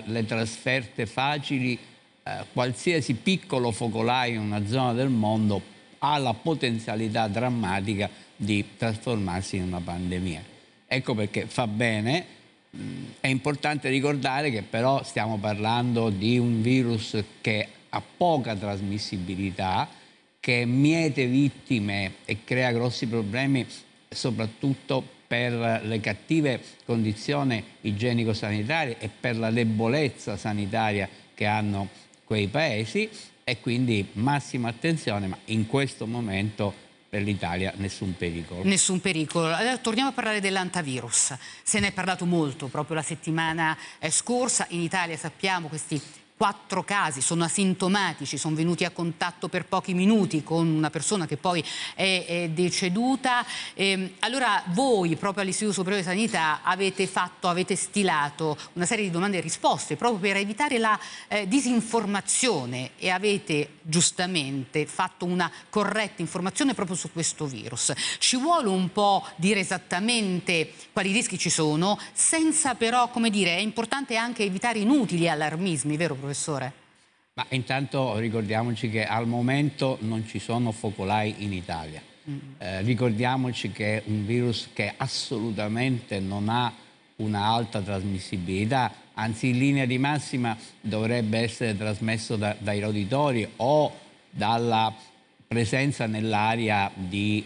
le trasferte facili, qualsiasi piccolo focolaio in una zona del mondo ha la potenzialità drammatica di trasformarsi in una pandemia. Ecco perché fa bene, è importante ricordare che però stiamo parlando di un virus che ha poca trasmissibilità, che miete vittime e crea grossi problemi soprattutto per le cattive condizioni igienico-sanitarie e per la debolezza sanitaria che hanno quei paesi, e quindi massima attenzione, ma in questo momento per l'Italia nessun pericolo. Nessun pericolo. Allora, torniamo a parlare dell'antivirus. Se ne è parlato molto proprio la settimana scorsa. In Italia sappiamo questi 4 casi sono asintomatici, sono venuti a contatto per pochi minuti con una persona che poi è deceduta. Allora voi, proprio all'Istituto Superiore di Sanità, avete stilato una serie di domande e risposte proprio per evitare la disinformazione, e avete giustamente fatto una corretta informazione proprio su questo virus. Ci vuole un po' dire esattamente quali rischi ci sono, senza però, come dire, è importante anche evitare inutili allarmismi, vero professore? Ma intanto ricordiamoci che al momento non ci sono focolai in Italia. Ricordiamoci che è un virus che assolutamente non ha una alta trasmissibilità, anzi in linea di massima dovrebbe essere trasmesso dai roditori o dalla presenza nell'aria di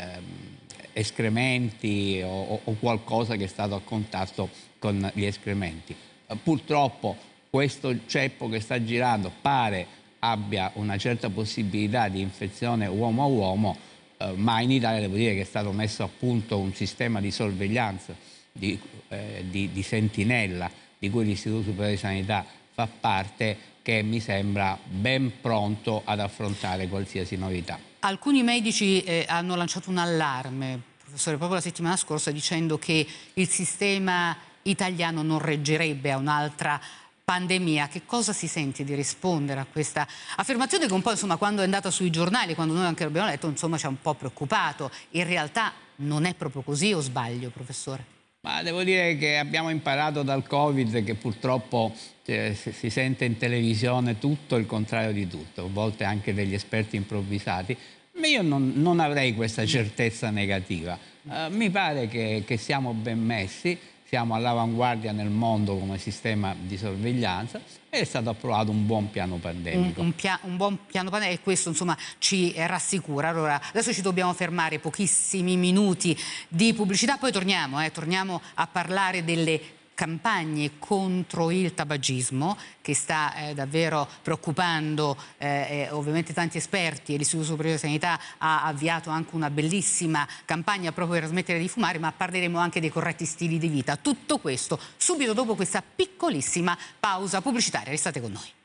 escrementi o qualcosa che è stato a contatto con gli escrementi. Purtroppo questo ceppo che sta girando pare abbia una certa possibilità di infezione uomo a uomo, ma in Italia devo dire che è stato messo a punto un sistema di sorveglianza, di sentinella, di cui l'Istituto Superiore di Sanità fa parte, che mi sembra ben pronto ad affrontare qualsiasi novità. Alcuni medici hanno lanciato un allarme, professore, proprio la settimana scorsa, dicendo che il sistema italiano non reggerebbe a un'altra pandemia. Che cosa si sente di rispondere a questa affermazione che un po', insomma, quando è andata sui giornali, quando noi anche l'abbiamo letto, insomma, ci ha un po' preoccupato? In realtà non è proprio così, o sbaglio, professore? Ma devo dire che abbiamo imparato dal Covid che purtroppo si sente in televisione tutto il contrario di tutto, a volte anche degli esperti improvvisati, ma io non avrei questa certezza negativa. Mi pare che siamo ben messi, siamo all'avanguardia nel mondo come sistema di sorveglianza e è stato approvato un buon piano pandemico. Un buon piano pandemico, e questo, insomma, ci rassicura. Allora, adesso ci dobbiamo fermare, pochissimi minuti di pubblicità, poi torniamo a parlare delle campagne contro il tabagismo, che sta davvero preoccupando ovviamente tanti esperti, e l'Istituto Superiore di Sanità ha avviato anche una bellissima campagna proprio per smettere di fumare, ma parleremo anche dei corretti stili di vita. Tutto questo subito dopo questa piccolissima pausa pubblicitaria. Restate con noi.